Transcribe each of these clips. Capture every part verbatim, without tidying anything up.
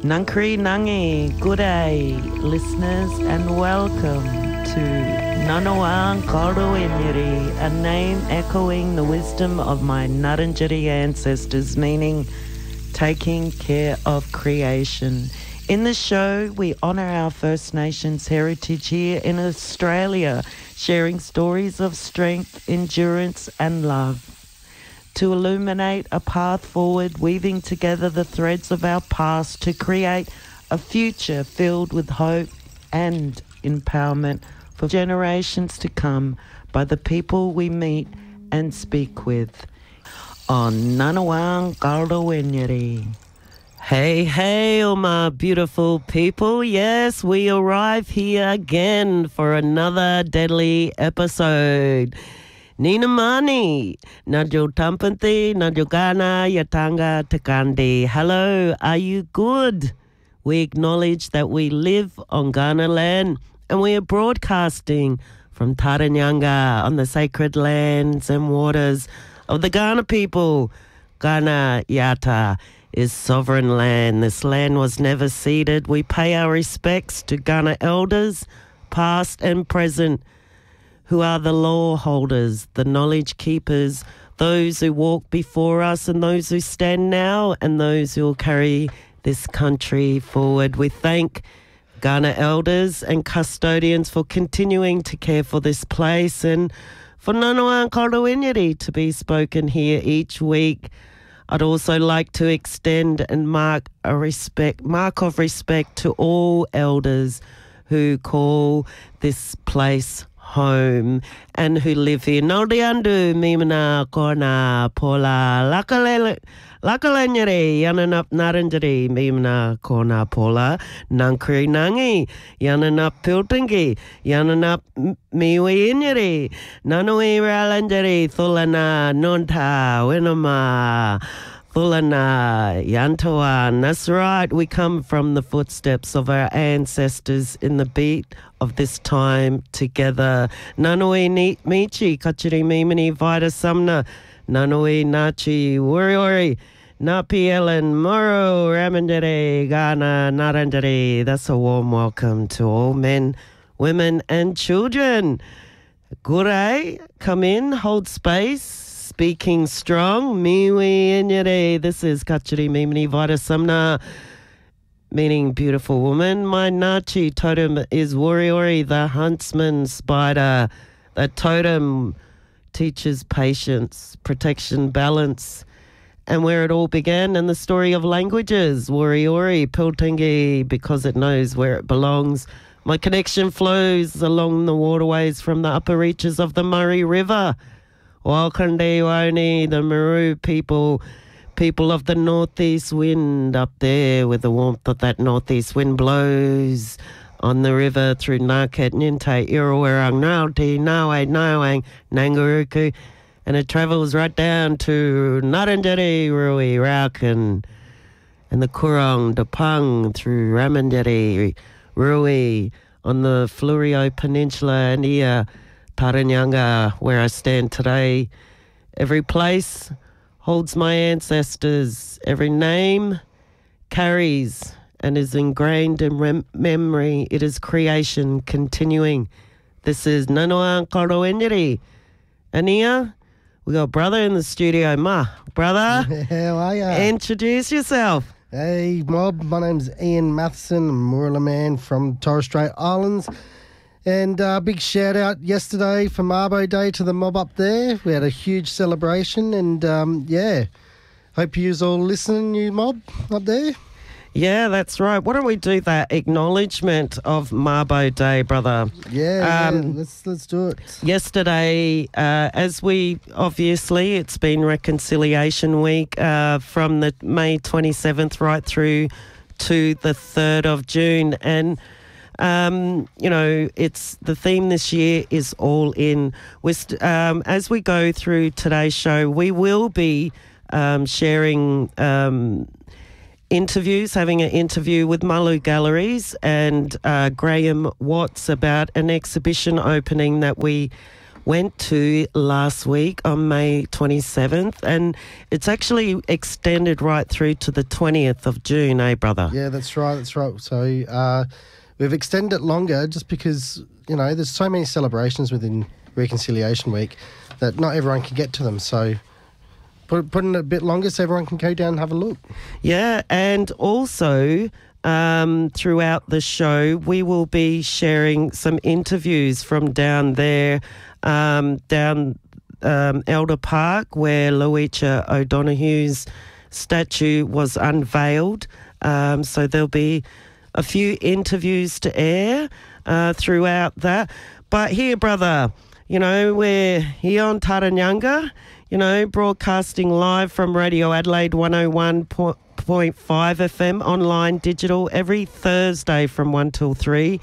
Nankri Nangi, good day, listeners, and welcome to Nanawang Karu Inyari, a name echoing the wisdom of my Ngarrindjeri ancestors, meaning taking care of creation. In the show, we honour our First Nations heritage here in Australia, sharing stories of strength, endurance and love. To illuminate a path forward, weaving together the threads of our past to create a future filled with hope and empowerment for generations to come by the people we meet and speak with. On Nanawang Kaldawinyari. Hey, hey, all my beautiful people. Yes, we arrive here again for another deadly episode. Nina Mani, Najo Tampanti, Najo Gana, Yatanga Takandi. Hello, are you good? We acknowledge that we live on Kaurna land and we are broadcasting from Taranyanga on the sacred lands and waters of the Kaurna people. Kaurna Yata is sovereign land. This land was never ceded. We pay our respects to Kaurna elders, past and present, who are the law holders, the knowledge keepers, those who walk before us and those who stand now and those who will carry this country forward. We thank Kaurna elders and custodians for continuing to care for this place and for Nanawang Kaldawinyari to be spoken here each week. I'd also like to extend and mark a respect, mark of respect to all elders who call this place home and who live here. Naldi andu mimana kona pola lakalele lakalenyere yananap Ngarrindjeri mimana kona pola nankri nangi yananap piltingi yananap miwi inyeri nanui ralanjeri thulana nonta winama Thulana Yantawan. That's right. We come from the footsteps of our ancestors in the beat of this time together. Nanui Michi, Kachiri Mimini Vita Sumna, Nanui Nachi Wuriori, Napi Ellen, Moro, Ramandere, Ghana, Ngarrindjeri. That's a warm welcome to all men, women and children. Gure, come in, hold space. Speaking strong, miwi inyere. This is Kachiri Mimini Vita Sumna, meaning beautiful woman. My Nachi totem is Wuriori, the huntsman spider. That totem teaches patience, protection, balance, and where it all began and the story of languages. Wuriori, Piltingi, because it knows where it belongs. My connection flows along the waterways from the upper reaches of the Murray River. Walkande Wani, the Maru people, people of the northeast wind up there with the warmth of that northeast wind blows on the river through Naket, Ninte, Irawarang, Nauti, Nawai, Nawang, Nangaruku, and it travels right down to Ngarrindjeri, Rui, Raukan, and the Kurong, Dapang, through Ramandjeri, Rui, on the Fleurieu Peninsula and here, Taranyanga, where I stand today. Every place holds my ancestors. Every name carries and is ingrained in rem- memory. It is creation continuing. This is Nanawang Kaldawinyari. And here, we got brother in the studio. Ma, brother, how are you? Introduce yourself. Hey, mob. My name's Ian Matheson. I'm a Moorla man from Torres Strait Islands. And uh, big shout out yesterday for Mabo Day to the mob up there. We had a huge celebration and um, yeah, hope you all listening, you mob up there. Yeah, that's right. Why don't we do that acknowledgement of Mabo Day, brother? Yeah, um, yeah let's let's do it. Yesterday, uh, as we obviously, it's been Reconciliation Week uh, from the May twenty-seventh right through to the third of June, and Um, you know, it's the theme this year is all in. We're st- um, as we go through today's show, we will be um, sharing um, interviews, having an interview with Malu Galleries and uh, Graham Watts about an exhibition opening that we went to last week on May twenty-seventh, and it's actually extended right through to the twentieth of June, eh, brother? Yeah, that's right, that's right. So uh, we've extended it longer just because, you know, there's so many celebrations within Reconciliation Week that not everyone can get to them. So put, putting it a bit longer so everyone can go down and have a look. Yeah, and also um, throughout the show, we will be sharing some interviews from down there, um, down um, Elder Park, where Luicha O'Donoghue's statue was unveiled. Um, so there'll be a few interviews to air uh, throughout that. But here, brother, you know, we're here on Taranyanga, you know, broadcasting live from Radio Adelaide one oh one point five F M, online, digital, every Thursday from one till three.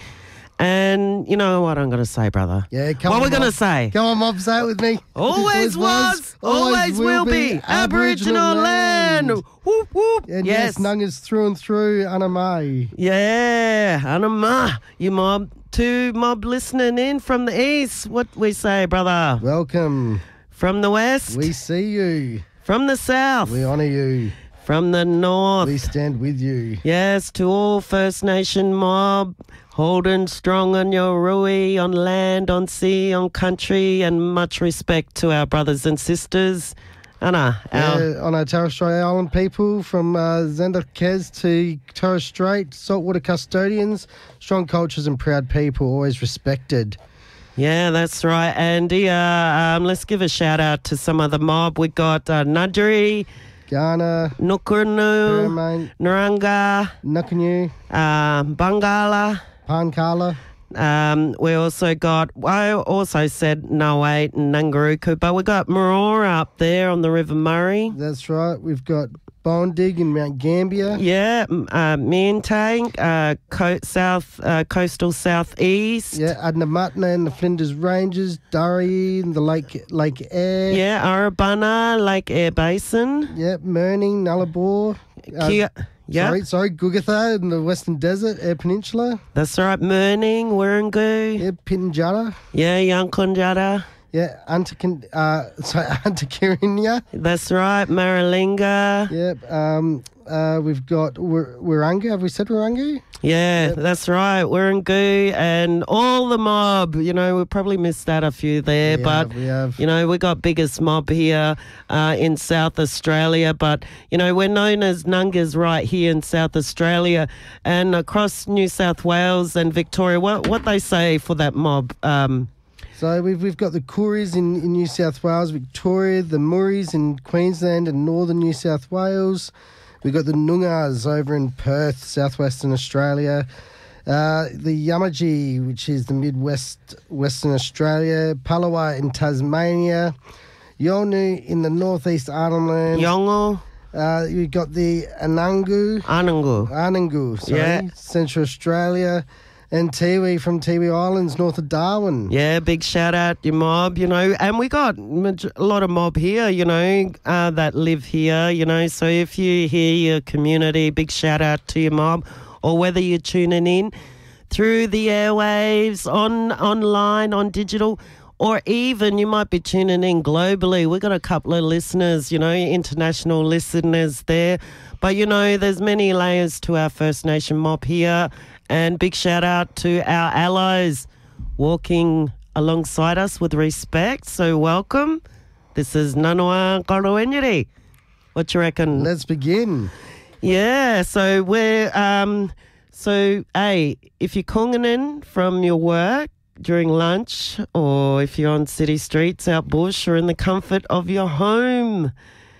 And you know what I'm going to say, brother? Yeah, come what on, we're going to Mob. say? Come on, Mob, say it with me. Always was, always will be, Aboriginal land. Whoop, whoop. And yes. yes, Nungas through and through, Anamai. Yeah, Anama, you mob. To mob listening in from the east, what we say, brother? Welcome. From the west? We see you. From the south? We honour you. From the north? We stand with you. Yes, to all First Nation mob, holding strong on your rui, on land, on sea, on country, and much respect to our brothers and sisters. Anna, our... Yeah, on our Torres Strait Island people, from uh, Zenda Kez to Torres Strait, saltwater custodians, strong cultures and proud people, always respected. Yeah, that's right. And yeah, um, let's give a shout out to some of the mob. We got uh, Nudgeri, Ghana, Nukurnu, Permain, Naranga, Nukanyu, uh, Bangala. Pankala. Um, we also got, I also said Nawait and Nungaruku, but we got Marora up there on the River Murray. That's right. We've got Bondig in Mount Gambier. Yeah, uh, Mientang, uh, co- south, uh, coastal southeast. Yeah, Adnamatna in the Flinders Ranges, Durry in the Lake Lake Eyre. Yeah, Arabana, Lake Eyre Basin. Yeah, Merning, Nullarbor. Uh, Kia- yeah, Sorry, sorry, Gugatha in the Western Desert, Eyre Peninsula. that's right. Merning, Wirrangu. Yeah, Pitnjara. Yeah, Yankunjata. Yeah, Antakin, uh, sorry, Antakirinya. That's right. Maralinga. Yep. Um, uh, we've got Wir- Wirangu. Have we said Wirangu? Yeah, that's right. Wirrangu and all the mob. You know, we probably missed out a few there, We but have, we have. you know, we got biggest mob here uh, in South Australia. But you know, we're known as Nungas right here in South Australia and across New South Wales and Victoria. What what they say for that mob? Um, So we've we've got the Kooris in, in New South Wales, Victoria, the Murris in Queensland and northern New South Wales. We've got the Noongas over in Perth, southwestern Australia. Uh, the Yamaji, which is the midwest Western Australia. Palawa in Tasmania. Yolnu in the northeast Arnhem Land. Yongo, Uh, you've got the Anangu. Anangu. Anangu, sorry. Yeah. Central Australia. And Tiwi from Tiwi Islands, north of Darwin. Yeah, big shout out your mob, you know, and we got maj- a lot of mob here, you know, uh, that live here, you know, so if you hear your community, big shout out to your mob, or whether you're tuning in through the airwaves, on online, on digital, or even you might be tuning in globally. We've got a couple of listeners, you know, international listeners there, but, you know, there's many layers to our First Nation mob here. And big shout out to our allies walking alongside us with respect. So welcome. This is Nanawa Karowenyeri. What you reckon? Let's begin. Yeah, so we're, um, so, hey, if you're calling in from your work during lunch, or if you're on city streets, out bush, or in the comfort of your home,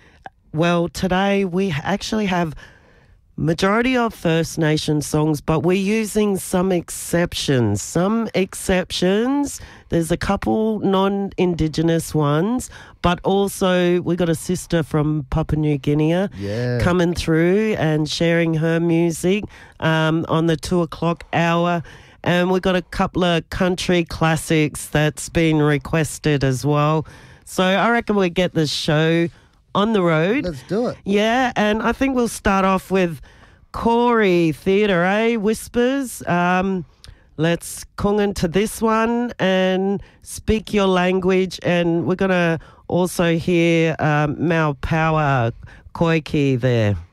well, today we actually have majority of First Nation songs, but we're using some exceptions. Some exceptions. There's a couple non-Indigenous ones, but also we got a sister from Papua New Guinea Yeah. coming through and sharing her music um, on the two o'clock hour. And we got a couple of country classics that's been requested as well. So I reckon we get this show on the road. Let's do it. Yeah, and I think we'll start off with Corey Theatre, eh? Whispers. Um, let's kungan to this one and speak your language. And we're going to also hear um, Mau Power Koiki there.